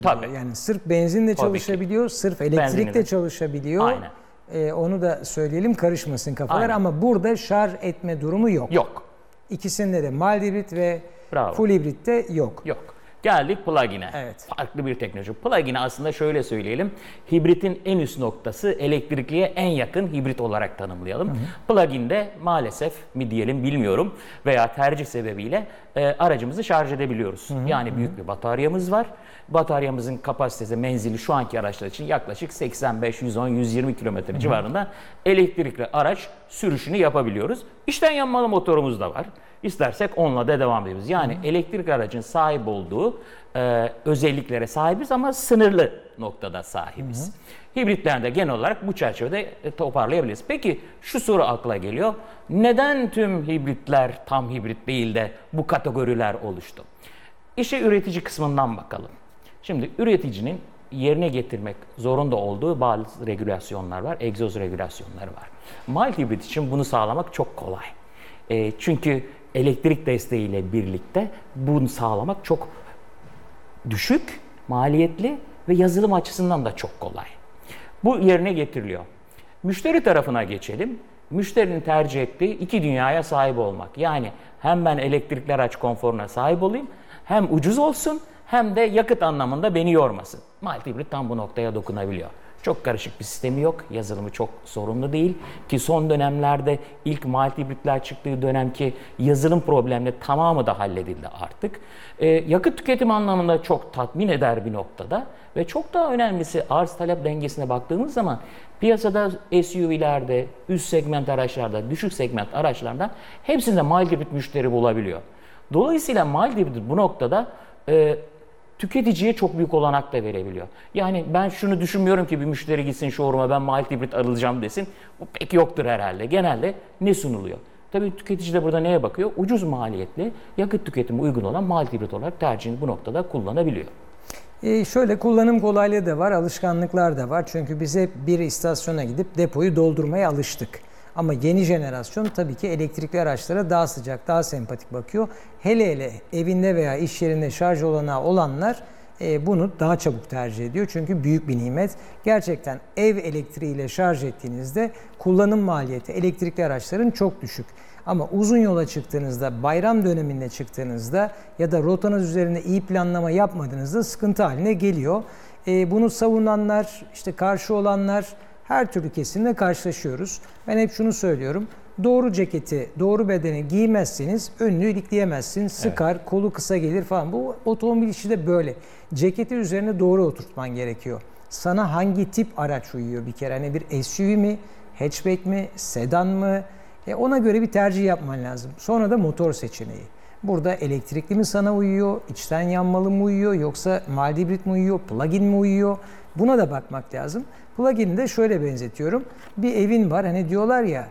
Tabii. Yani sırf benzinle çalışabiliyor, sırf elektrikle çalışabiliyor. Aynen. Onu da söyleyelim, karışmasın kafalar. Aynen. Ama burada şarj etme durumu yok. Yok. İkisinde de mild hibrit ve Bravo. full hibritte yok. Yok. Geldik plugin'e. Evet. Farklı bir teknoloji. Plugin'i aslında şöyle söyleyelim. Hibritin en üst noktası elektrikliye en yakın hibrit olarak tanımlayalım. Plugin'de maalesef mi diyelim bilmiyorum veya tercih sebebiyle aracımızı şarj edebiliyoruz. Yani büyük bir bataryamız var. Bataryamızın kapasitesi, menzili şu anki araçlar için yaklaşık 85, 110, 120 kilometre civarında elektrikli araç sürüşünü yapabiliyoruz. İçten yanmalı motorumuz da var. İstersek onunla da devam ediyoruz. Yani elektrik aracın sahip olduğu özelliklere sahibiz ama sınırlı noktada sahibiz. Hibritlerde genel olarak bu çerçevede toparlayabiliriz. Peki şu soru akla geliyor. Neden tüm hibritler tam hibrit değil de bu kategoriler oluştu? İşe üretici kısmından bakalım. Şimdi üreticinin yerine getirmek zorunda olduğu bazı regülasyonlar var. Egzoz regülasyonları var. Mild hibrit için bunu sağlamak çok kolay. Çünkü elektrik desteğiyle birlikte bunu sağlamak çok düşük, maliyetli ve yazılım açısından da çok kolay. Bu yerine getiriliyor. Müşteri tarafına geçelim. Müşterinin tercih ettiği iki dünyaya sahip olmak. Yani hem ben elektrikli araç konforuna sahip olayım, hem ucuz olsun, hem de yakıt anlamında beni yormasın. Mild hibrit tam bu noktaya dokunabiliyor. Çok karışık bir sistemi yok. Yazılımı çok sorunlu değil. Ki son dönemlerde ilk mild hibritler çıktığı dönemki yazılım problemleri tamamı da halledildi artık. Yakıt tüketimi anlamında çok tatmin eder bir noktada. Ve çok daha önemlisi arz talep dengesine baktığımız zaman piyasada SUV'lerde, üst segment araçlarda, düşük segment araçlarda hepsinde mild hibrit müşteri bulabiliyor. Dolayısıyla mild hibrit bu noktada tüketiciye çok büyük olanak da verebiliyor. Yani ben şunu düşünmüyorum ki bir müşteri gitsin showroom'a ben mild hibrit alacağım desin. Bu pek yoktur herhalde. Genelde ne sunuluyor? Tabii tüketici de burada neye bakıyor? Ucuz maliyetli, yakıt tüketimi uygun olan mild hibrit olarak tercihini bu noktada kullanabiliyor. Şöyle kullanım kolaylığı da var, alışkanlıklar da var. Çünkü biz hep bir istasyona gidip depoyu doldurmaya alıştık. Ama yeni jenerasyon tabii ki elektrikli araçlara daha sıcak, daha sempatik bakıyor. Hele hele evinde veya iş yerinde şarj olanağı olanlar bunu daha çabuk tercih ediyor. Çünkü büyük bir nimet. Gerçekten ev elektriğiyle şarj ettiğinizde kullanım maliyeti elektrikli araçların çok düşük. Ama uzun yola çıktığınızda, bayram döneminde çıktığınızda ya da rotanız üzerinde iyi planlama yapmadığınızda sıkıntı haline geliyor. Bunu savunanlar, işte karşı olanlar, her türlü kesimle karşılaşıyoruz. Ben hep şunu söylüyorum. Doğru ceketi, doğru bedeni giymezseniz önünü ilikleyemezsiniz. Sıkar, kolu kısa gelir falan. Bu otomobil işi de böyle. Ceketi üzerine doğru oturtman gerekiyor. Sana hangi tip araç uyuyor bir kere? Hani bir SUV mi, hatchback mi, sedan mı? Ona göre bir tercih yapman lazım. Sonra da motor seçeneği. Burada elektrikli mi sana uyuyor, içten yanmalı mı uyuyor, yoksa mild hibrit mi uyuyor, plug-in mi uyuyor? Buna da bakmak lazım. Plug-in'i de şöyle benzetiyorum. Bir evin var, hani diyorlar ya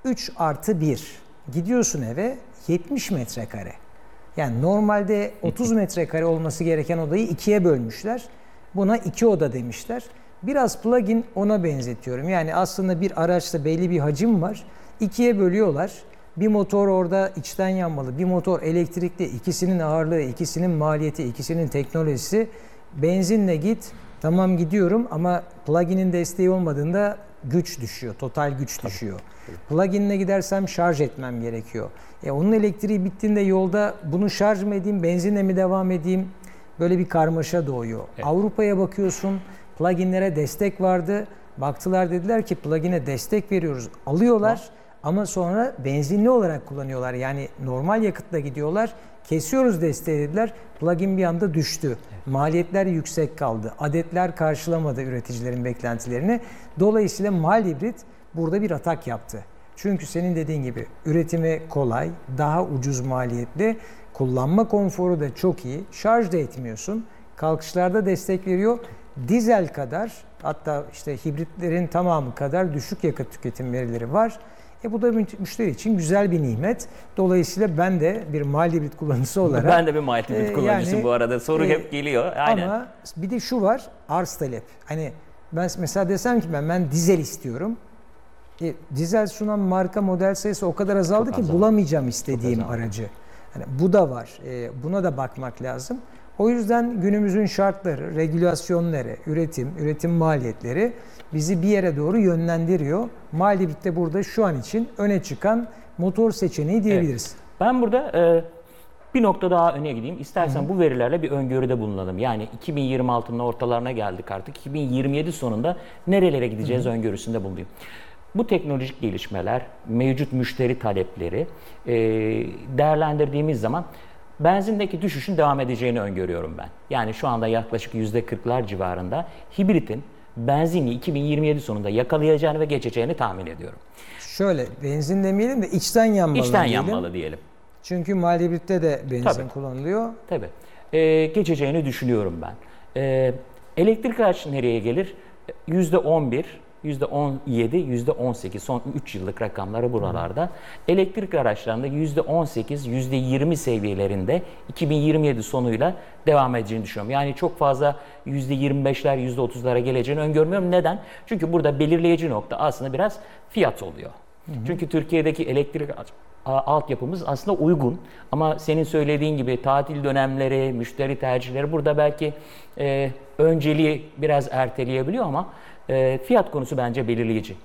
3+1. Gidiyorsun eve 70 metrekare. Yani normalde 30 metrekare olması gereken odayı 2'ye bölmüşler. Buna 2 oda demişler. Biraz plug-in ona benzetiyorum. Yani aslında bir araçta belli bir hacim var. 2'ye bölüyorlar. Bir motor orada içten yanmalı, bir motor elektrikli. İkisinin ağırlığı, ikisinin maliyeti, ikisinin teknolojisi. Benzinle git, tamam gidiyorum ama plug-in'in desteği olmadığında güç düşüyor, total güç düşüyor. Plug-in'le gidersem şarj etmem gerekiyor. Onun elektriği bittiğinde yolda bunu şarj mı edeyim, benzinle mi devam edeyim? Böyle bir karmaşa doğuyor. Evet. Avrupa'ya bakıyorsun, plug-in'lere destek vardı. Baktılar, dediler ki plug-in'e destek veriyoruz. Alıyorlar ama sonra benzinli olarak kullanıyorlar. Yani normal yakıtla gidiyorlar. Kesiyoruz desteği dediler. Plug-in bir anda düştü. Evet. Maliyetler yüksek kaldı. Adetler karşılamadı üreticilerin beklentilerini. Dolayısıyla mild hibrit burada bir atak yaptı. Çünkü senin dediğin gibi üretimi kolay, daha ucuz maliyetli, kullanma konforu da çok iyi. Şarj da etmiyorsun. Kalkışlarda destek veriyor. Dizel kadar, hatta işte hibritlerin tamamı kadar düşük yakıt tüketim verileri var. Bu da müşteri için güzel bir nimet. Dolayısıyla ben de bir mild hibrit kullanıcısı olarak... Ben de bir mild hibrit kullanıcısıyım bu arada. Soru hep geliyor. Aynen. Ama bir de şu var, arz talep. Hani ben mesela desem ki ben dizel istiyorum. Dizel sunan marka model sayısı o kadar azaldı ki bulamayacağım istediğim aracı. Yani bu da var. Buna da bakmak lazım. O yüzden günümüzün şartları, regülasyonları, üretim maliyetleri bizi bir yere doğru yönlendiriyor. Maldivit de burada şu an için öne çıkan motor seçeneği diyebiliriz. Evet. Ben burada bir nokta daha öne gideyim. İstersen bu verilerle bir öngörüde bulunalım. Yani 2026'nın ortalarına geldik artık. 2027 sonunda nerelere gideceğiz öngörüsünde bulunayım. Bu teknolojik gelişmeler, mevcut müşteri talepleri değerlendirdiğimiz zaman benzindeki düşüşün devam edeceğini öngörüyorum ben. Yani şu anda yaklaşık %40'lar civarında hibritin benzinli 2027 sonunda yakalayacağını ve geçeceğini tahmin ediyorum. Şöyle, benzin demeyelim de içten yanmalı İçten diyelim. yanmalı diyelim. Çünkü Maldivit'te de benzin Tabii. kullanılıyor. Tabii. Geçeceğini düşünüyorum ben. Elektrik araç nereye gelir? %11, %17, %18 son 3 yıllık rakamları buralarda. Elektrik araçlarında %18, %20 seviyelerinde 2027 sonuyla devam edeceğini düşünüyorum. Yani çok fazla %25'ler, %30'lara geleceğini öngörmüyorum. Neden? Çünkü burada belirleyici nokta aslında biraz fiyat oluyor. Çünkü Türkiye'deki elektrik altyapımız aslında uygun ama senin söylediğin gibi tatil dönemleri, müşteri tercihleri burada belki önceliği biraz erteleyebiliyor ama fiyat konusu bence belirleyici.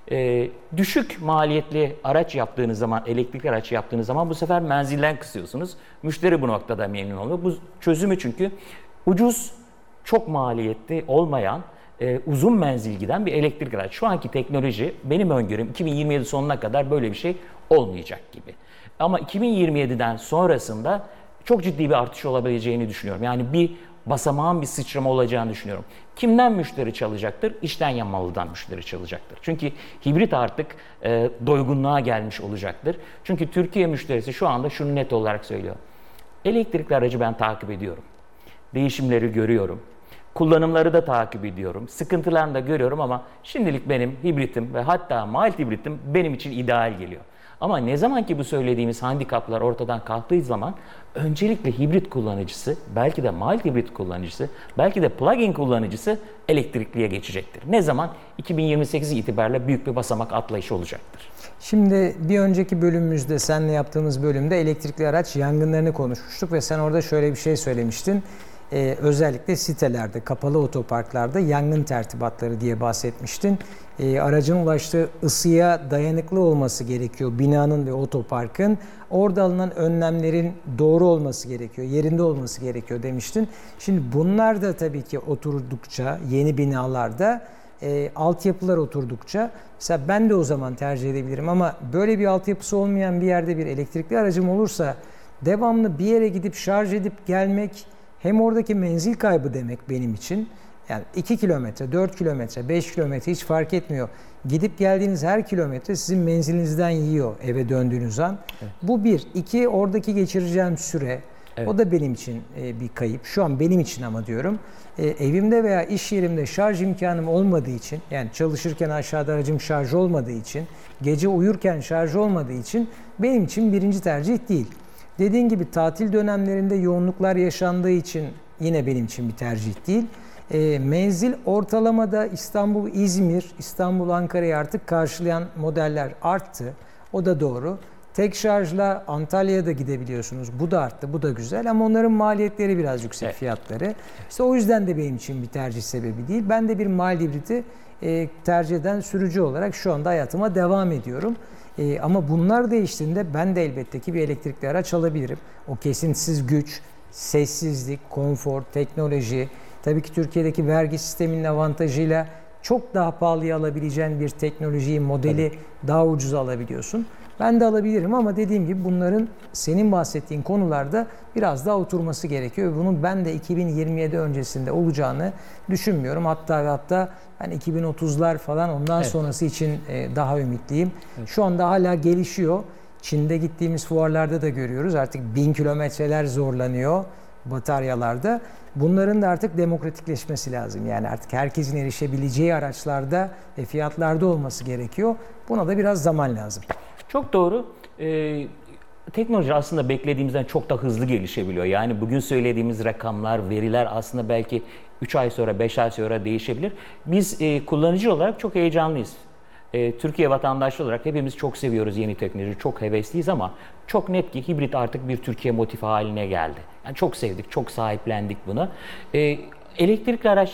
Düşük maliyetli araç yaptığınız zaman, elektrikli araç yaptığınız zaman bu sefer menzilden kısıyorsunuz. Müşteri bu noktada memnun oluyor. Bu çözümü çünkü ucuz, çok maliyetli olmayan, uzun menzil giden bir elektrik araç. Şu anki teknoloji benim öngörüm 2027 sonuna kadar böyle bir şey olmayacak gibi. Ama 2027'den sonrasında çok ciddi bir artış olabileceğini düşünüyorum. Yani bir basamağın bir sıçrama olacağını düşünüyorum. Kimden müşteri çalacaktır? İçten yanmalıdan müşteri çalacaktır. Çünkü hibrit artık doygunluğa gelmiş olacaktır. Çünkü Türkiye müşterisi şu anda şunu net olarak söylüyor. Elektrikli aracı ben takip ediyorum. Değişimleri görüyorum. Kullanımları da takip ediyorum. Sıkıntılarını da görüyorum ama şimdilik benim hibritim ve hatta mild hibritim benim için ideal geliyor. Ama ne zaman ki bu söylediğimiz handikaplar ortadan kalktığı zaman öncelikle hibrit kullanıcısı, belki de mild hibrit kullanıcısı, belki de plug-in kullanıcısı elektrikliye geçecektir. Ne zaman? 2028 itibariyle büyük bir basamak atlayışı olacaktır. Şimdi bir önceki bölümümüzde, seninle yaptığımız bölümde elektrikli araç yangınlarını konuşmuştuk ve sen orada şöyle bir şey söylemiştin. Özellikle sitelerde, kapalı otoparklarda yangın tertibatları diye bahsetmiştin. Aracın ulaştığı ısıya dayanıklı olması gerekiyor binanın ve otoparkın. Orada alınan önlemlerin doğru olması gerekiyor, yerinde olması gerekiyor demiştin. Şimdi bunlar da tabii ki oturdukça, yeni binalarda altyapılar oturdukça, mesela ben de o zaman tercih edebilirim ama böyle bir altyapısı olmayan bir yerde bir elektrikli aracım olursa devamlı bir yere gidip şarj edip gelmek hem oradaki menzil kaybı demek benim için. Yani 2 kilometre, 4 kilometre, 5 kilometre hiç fark etmiyor. Gidip geldiğiniz her kilometre sizin menzilinizden yiyor eve döndüğünüz an. Evet. Bu bir. İki, oradaki geçireceğim süre. Evet. O da benim için bir kayıp. Şu an benim için ama diyorum. Evimde veya iş yerimde şarj imkanım olmadığı için, yani çalışırken aşağıda aracım şarj olmadığı için, gece uyurken şarj olmadığı için benim için birinci tercih değil. Dediğin gibi tatil dönemlerinde yoğunluklar yaşandığı için yine benim için bir tercih değil. Menzil ortalamada İstanbul, İzmir, İstanbul, Ankara'yı artık karşılayan modeller arttı. O da doğru. Tek şarjla Antalya'ya da gidebiliyorsunuz. Bu da arttı, bu da güzel ama onların maliyetleri biraz yüksek, evet, fiyatları. İşte o yüzden de benim için bir tercih sebebi değil. Ben de bir mild hibriti tercih eden sürücü olarak şu anda hayatıma devam ediyorum. Ama bunlar değiştiğinde ben de elbette ki bir elektrikli araç alabilirim. O kesintisiz güç, sessizlik, konfor, teknoloji, tabii ki Türkiye'deki vergi sisteminin avantajıyla çok daha pahalıya alabileceğin bir teknolojiyi, modeli daha ucuza alabiliyorsun. Ben de alabilirim ama dediğim gibi bunların senin bahsettiğin konularda biraz daha oturması gerekiyor. Bunun ben de 2027 öncesinde olacağını düşünmüyorum. Hatta ben 2030'lar falan ondan sonrası için daha ümitliyim. Evet. Şu anda hala gelişiyor. Çin'de gittiğimiz fuarlarda da görüyoruz. Artık 1000 kilometreler zorlanıyor bataryalarda. Bunların da artık demokratikleşmesi lazım. Yani artık herkesin erişebileceği araçlarda ve fiyatlarda olması gerekiyor. Buna da biraz zaman lazım. Çok doğru. Teknoloji aslında beklediğimizden çok da hızlı gelişebiliyor. Yani bugün söylediğimiz rakamlar, veriler aslında belki 3 ay sonra, 5 ay sonra değişebilir. Biz kullanıcı olarak çok heyecanlıyız. Türkiye vatandaşı olarak hepimiz çok seviyoruz yeni teknoloji, çok hevesliyiz ama çok net ki hibrit artık bir Türkiye motifi haline geldi. Yani çok sevdik, çok sahiplendik bunu. Elektrikli araçlar